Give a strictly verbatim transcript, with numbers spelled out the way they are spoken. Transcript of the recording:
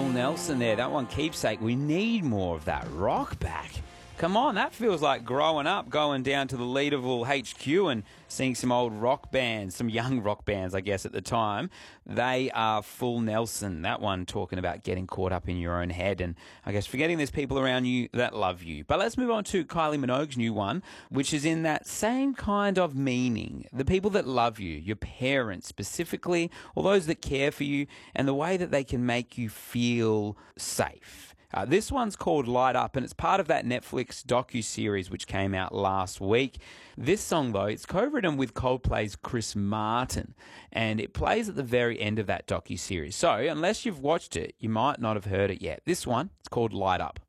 Full Nelson there. That one, Keepsake. We need more of that rock back. Come on, that feels like growing up, going down to the Leaderville H Q and seeing some old rock bands, some young rock bands, I guess, at the time. They are Full Nelson. That one talking about getting caught up in your own head and, I guess, forgetting there's people around you that love you. But let's move on to Kylie Minogue's new one, which is in that same kind of meaning. The people that love you, your parents specifically, or those that care for you, and the way that they can make you feel safe. Uh, this one's called Light Up, and it's part of that Netflix docu-series which came out last week. This song, though, it's co-written with Coldplay's Chris Martin, and it plays at the very end of that docu-series. So, unless you've watched it, you might not have heard it yet. This one, it's called Light Up.